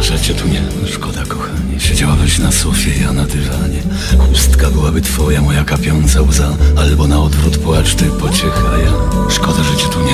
że cię tu nie ma, szkoda kochanie. Siedziałabyś na sofie, ja na dywanie. Chustka byłaby twoja, moja kapiąca łza. Albo na odwrót płacz ty, pociecha ja. Szkoda, że cię tu nie